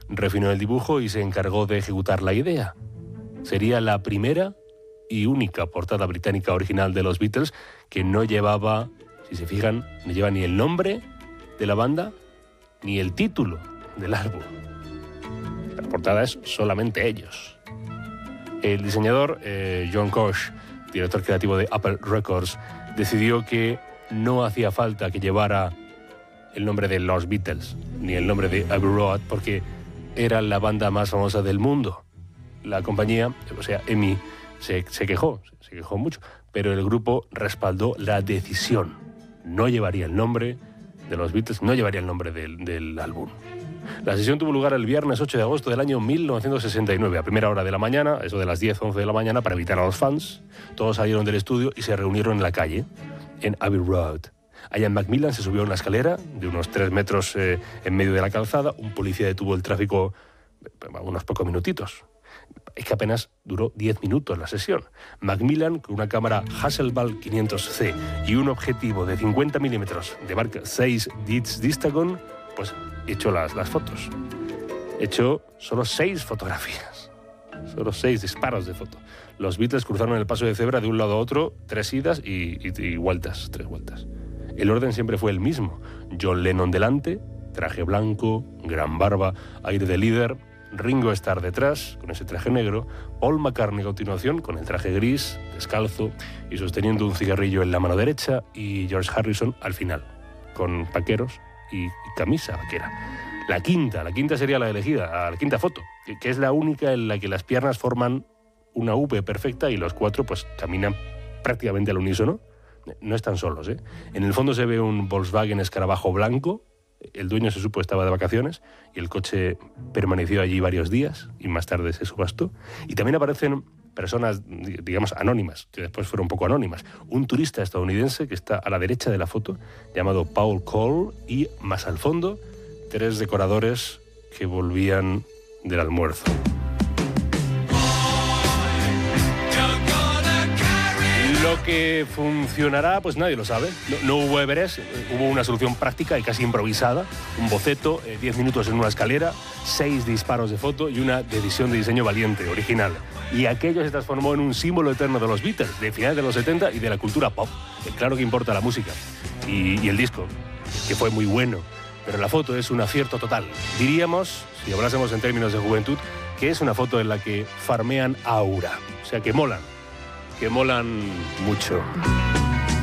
refinó el dibujo y se encargó de ejecutar la idea. Sería la primera y única portada británica original de los Beatles que no llevaba, si se fijan, no lleva ni el nombre de la banda ni el título del álbum. La portada es solamente ellos. El diseñador John Koch, director creativo de Apple Records, decidió que no hacía falta que llevara el nombre de los Beatles ni el nombre de Abbey Road porque era la banda más famosa del mundo. La compañía, o sea, EMI, se quejó mucho, pero el grupo respaldó la decisión. No llevaría el nombre de los Beatles, no llevaría el nombre del álbum. La sesión tuvo lugar el viernes 8 de agosto del año 1969, a primera hora de la mañana, eso de las 10, 11 de la mañana, para evitar a los fans. Todos salieron del estudio y se reunieron en la calle, en Abbey Road. Ian McMillan se subió a una escalera de unos 3 metros en medio de la calzada. Un policía detuvo el tráfico unos pocos minutitos. Es que apenas duró 10 minutos la sesión. Macmillan, con una cámara Hasselblad 500C y un objetivo de 50 milímetros de marca 6 Distagon, pues echó las fotos. Echó solo 6 fotografías. Solo 6 disparos de foto. Los Beatles cruzaron el paso de cebra de un lado a otro, 3 idas y vueltas, 3 vueltas. El orden siempre fue el mismo. John Lennon delante, traje blanco, gran barba, aire de líder. Ringo Starr detrás, con ese traje negro. Paul McCartney a continuación, con el traje gris, descalzo y sosteniendo un cigarrillo en la mano derecha. Y George Harrison al final, con vaqueros y camisa vaquera. La quinta sería la elegida, la quinta foto, que es la única en la que las piernas forman una V perfecta y los 4 pues caminan prácticamente al unísono. No están solos, ¿eh? En el fondo se ve un Volkswagen Escarabajo blanco. El dueño se supo estaba de vacaciones y el coche permaneció allí varios días y más tarde se subastó. Y también aparecen personas, digamos, anónimas, que después fueron un poco anónimas. Un turista estadounidense que está a la derecha de la foto, llamado Paul Cole, y más al fondo, 3 decoradores que volvían del almuerzo. Lo que funcionará, pues nadie lo sabe. No hubo Everest, hubo una solución práctica y casi improvisada. Un boceto, 10 minutos en una escalera, 6 disparos de foto y una decisión de diseño valiente, original. Y aquello se transformó en un símbolo eterno de los Beatles, de finales de los 70 y de la cultura pop. Claro que importa la música y el disco, que fue muy bueno. Pero la foto es un acierto total. Diríamos, si hablásemos en términos de juventud, que es una foto en la que farmean aura. O sea, que molan mucho.